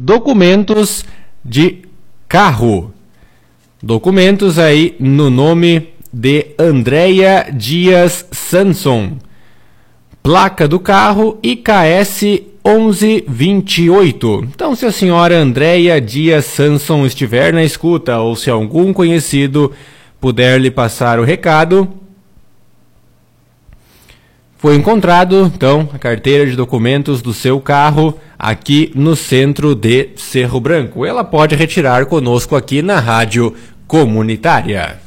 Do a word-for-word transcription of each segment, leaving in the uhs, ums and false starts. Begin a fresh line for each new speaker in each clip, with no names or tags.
documentos de carro. Documentos aí no nome de Andréia Dias Sanson. Placa do carro I K S onze vinte e oito. Então, se a senhora Andréia Dias Sanson estiver na escuta ou se algum conhecido puder lhe passar o recado, foi encontrado, então, a carteira de documentos do seu carro aqui no centro de Cerro Branco. Ela pode retirar conosco aqui na Rádio Comunitária.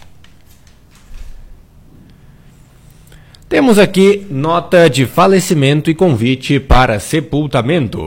Temos aqui nota de falecimento e convite para sepultamento.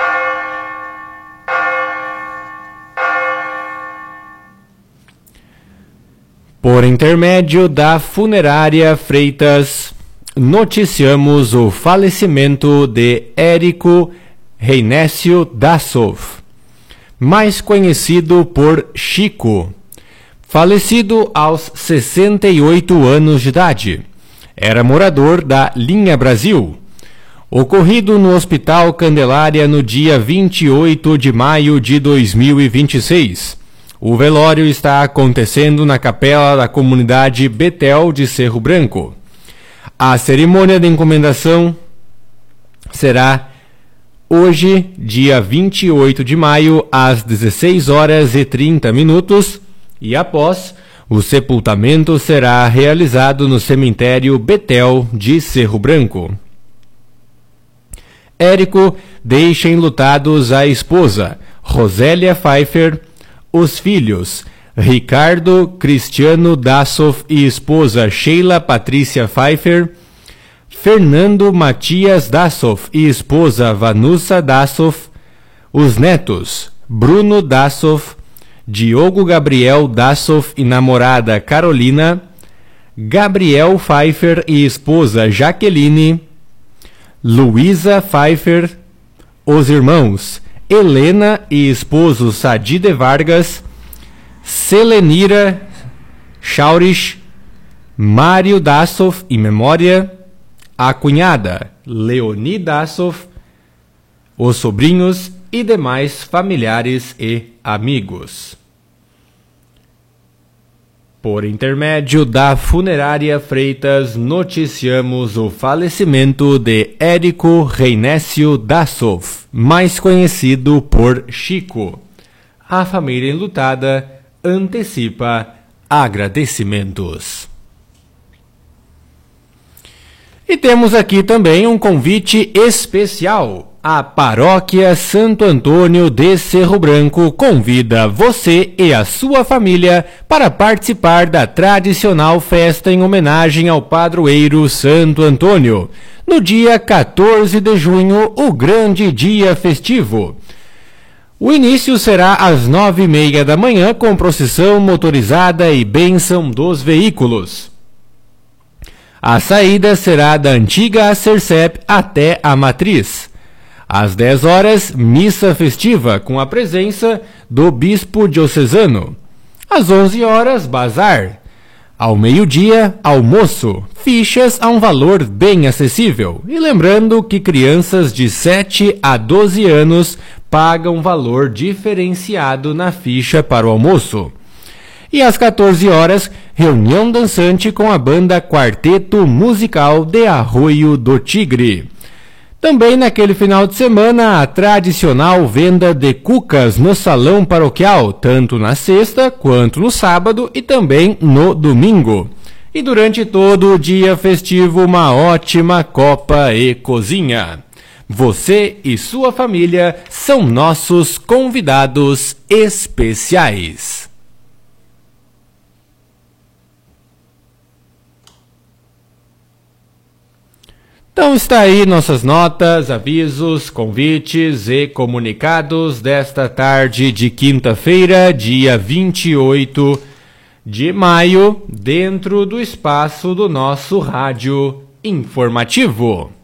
Por intermédio da funerária Freitas, noticiamos o falecimento de Érico Reinécio Dassov, mais conhecido por Chico, falecido aos sessenta e oito anos de idade. Era morador da Linha Brasil. Ocorrido no Hospital Candelária no dia vinte e oito de maio de dois mil e vinte e seis. O velório está acontecendo na capela da comunidade Betel de Cerro Branco. A cerimônia de encomendação será hoje, dia vinte e oito de maio, às dezesseis horas e trinta minutos, e após, o sepultamento será realizado no cemitério Betel de Cerro Branco. Érico deixa enlutados a esposa, Rosélia Pfeiffer, os filhos, Ricardo Cristiano Dassov e esposa Sheila Patrícia Pfeiffer, Fernando Matias Dassov e esposa Vanusa Dassov, os netos, Bruno Dassov, Diogo Gabriel Dassov e namorada Carolina, Gabriel Pfeiffer e esposa Jaqueline, Luísa Pfeiffer, os irmãos Helena e esposo Sadi de Vargas, Selenira Chaurich, Mário Dassov e memória, a cunhada Leoni Dassov, os sobrinhos e demais familiares e amigos. Por intermédio da funerária Freitas, noticiamos o falecimento de Érico Reinécio Dassov, mais conhecido por Chico. A família enlutada antecipa agradecimentos. E temos aqui também um convite especial. A Paróquia Santo Antônio de Cerro Branco convida você e a sua família para participar da tradicional festa em homenagem ao padroeiro Santo Antônio, no dia quatorze de junho, o grande dia festivo. O início será às nove e meia da manhã, com procissão motorizada e bênção dos veículos. A saída será da antiga Acercep até a Matriz. Às dez horas, missa festiva com a presença do bispo diocesano. Às onze horas, bazar. Ao meio-dia, almoço. Fichas a um valor bem acessível. E lembrando que crianças de sete a doze anos pagam valor diferenciado na ficha para o almoço. E às quatorze horas, reunião dançante com a banda Quarteto Musical de Arroio do Tigre. Também naquele final de semana, a tradicional venda de cucas no salão paroquial, tanto na sexta quanto no sábado e também no domingo. E durante todo o dia festivo, uma ótima copa e cozinha. Você e sua família são nossos convidados especiais. Então está aí nossas notas, avisos, convites e comunicados desta tarde de quinta-feira, dia vinte e oito de maio, dentro do espaço do nosso rádio informativo.